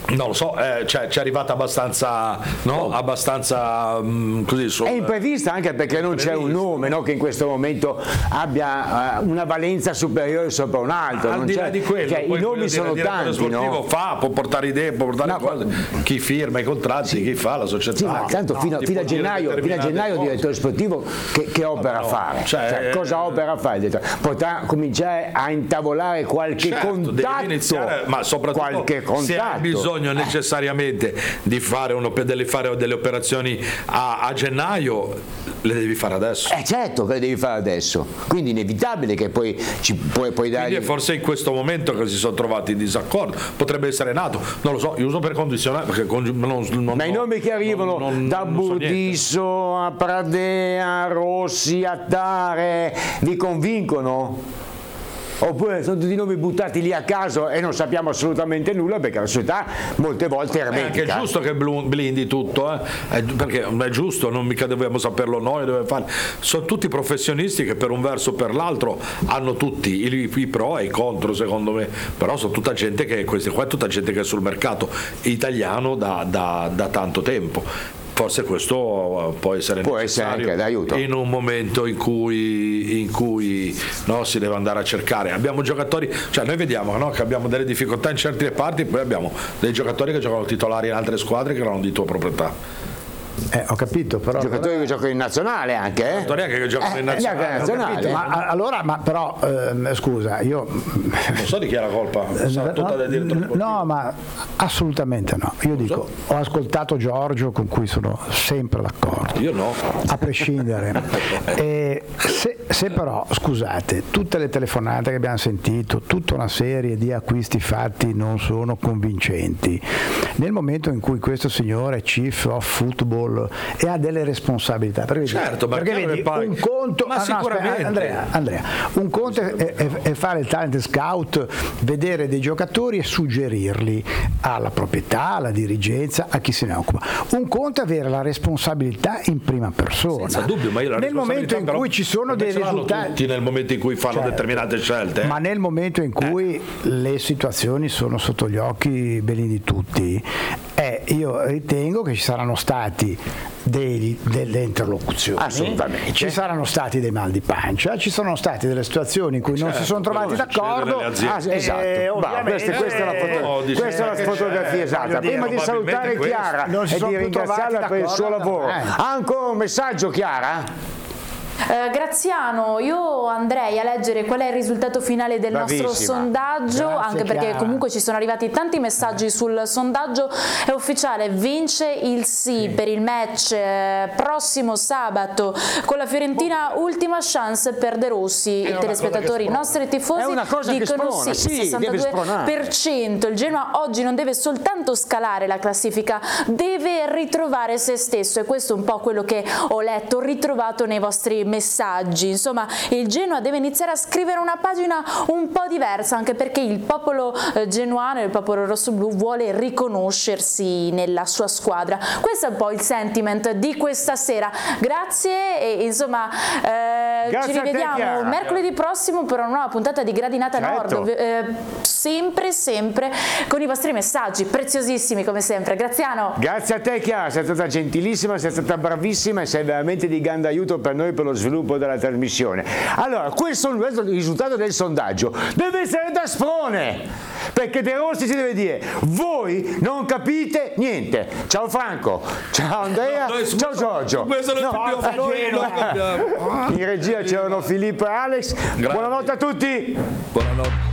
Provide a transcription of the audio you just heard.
Non lo so, cioè, ci è arrivata abbastanza, no? Abbastanza così. È imprevista anche perché non c'è un nome, no? Che in questo momento abbia una valenza superiore sopra un altro. Al di là di quello, cioè, i nomi sono tanti, sportivo no? può portare idee, può portare cose. Chi firma i contratti, chi fa la società. Sì, ma tanto fino a gennaio il direttore sportivo che opera a fare? Cioè, cosa opera a fare? Potrà cominciare a intavolare qualche contatto, iniziare, ma soprattutto se hai bisogno necessariamente di fare delle operazioni a gennaio, le devi fare adesso. Certo che le devi fare adesso, quindi inevitabile che poi puoi dare. Quindi forse in questo momento che si sono trovati in disaccordo, potrebbe essere nato, non lo so, io uso per condizionare perché ma i nomi che arrivano da Burdisso a Pradea, Rossi, a Tare vi convincono? Oppure sono tutti nomi buttati lì a caso e non sappiamo assolutamente nulla perché la società molte volte è ermetica. È anche giusto che blindi tutto, perché è giusto, non mica dobbiamo saperlo noi, sono tutti professionisti che per un verso o per l'altro hanno tutti i pro e i contro, secondo me, però sono tutta gente che è sul mercato italiano da tanto tempo. Forse questo può essere necessario anche d'aiuto in un momento in cui no, si deve andare a cercare. Abbiamo giocatori, cioè noi vediamo, no, che abbiamo delle difficoltà in certe parti, poi abbiamo dei giocatori che giocano titolari in altre squadre che non hanno di tua proprietà. Ho capito, però giocatori che giocano in nazionale anche, giocatori anche che giocano in nazionale. Ma però scusa, io non so di chi è la colpa. No, ma assolutamente no. Io dico, ho ascoltato Giorgio con cui sono sempre d'accordo. Io no. A prescindere. Se però, scusate, tutte le telefonate che abbiamo sentito, tutta una serie di acquisti fatti non sono convincenti. Nel momento in cui questo signore è Chief of Football e ha delle responsabilità, certo, perché vedi, un conto, sicuramente. Andrea, un conto è fare il talent scout, vedere dei giocatori e suggerirli alla proprietà, alla dirigenza, a chi se ne occupa. Un conto è avere la responsabilità in prima persona. Senza dubbio, ma io la nel momento in cui ci sono dei risultati, tutti nel momento in cui fanno determinate scelte, ma nel momento in cui le situazioni sono sotto gli occhi belli di tutti, io ritengo che ci saranno stati delle interlocuzioni, assolutamente, ci saranno stati dei mal di pancia, ci sono state delle situazioni in cui non si sono trovati d'accordo. Esatto. Questa è la fotografia esatta. Prima di salutare Chiara e di ringraziarla per il suo lavoro, ha ancora un messaggio, Chiara? Graziano, io andrei a leggere qual è il risultato finale del nostro sondaggio. Grazie, anche perché Chiara. Comunque ci sono arrivati tanti messaggi sul sondaggio. È ufficiale, vince il sì per il match prossimo sabato con la Fiorentina, ultima chance per De Rossi. I telespettatori, i nostri tifosi dicono sì, 62%. Il Genoa oggi non deve soltanto scalare la classifica, deve ritrovare se stesso, e questo è un po' quello che ho letto, ritrovato nei vostri messaggi. Insomma, il Genoa deve iniziare a scrivere una pagina un po' diversa, anche perché il popolo genuano, il popolo rossoblu vuole riconoscersi nella sua squadra. Questo è un po' il sentiment di questa sera. Grazie e insomma ci rivediamo mercoledì prossimo per una nuova puntata di Gradinata Nord, sempre con i vostri messaggi preziosissimi come sempre. Graziano, grazie a te Chiara, sei stata gentilissima, sei stata bravissima e sei veramente di grande aiuto per noi, per lo sviluppo della trasmissione. Allora, questo è il risultato del sondaggio, deve essere da sprone, perché De Rossi si deve dire: voi non capite niente. Ciao Franco, ciao Andrea, ciao Giorgio. In regia c'erano Filippo e Alex. Buonanotte a tutti. Buonanotte.